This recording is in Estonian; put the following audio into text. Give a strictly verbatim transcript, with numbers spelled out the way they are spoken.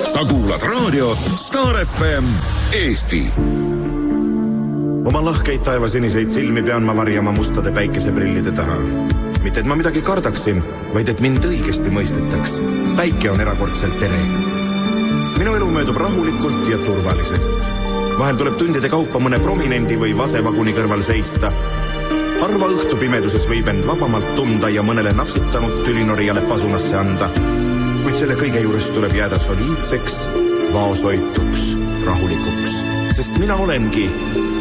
Sa kuulad raadiot Star F M Eesti. Oma lahkeid taevasiniseid silmi pean ma varjama mustade päikeseprillide taha. Mitte et ma midagi kardaksin, vaid et mind õigesti mõistetaks. Päike on erakordselt tere. Minu elu möödub rahulikult ja turvaliselt. Vahel tuleb tundide kaupa mõne prominendi või vasevaguni kõrval seista. Harva õhtu pimeduses võib end vabamalt tunda ja mõnele napsutanud tülinorijale pasunasse anda. Kuid selle kõige juures tuleb jääda soliidseks, vaosoituks, rahulikuks. Sest mina olengi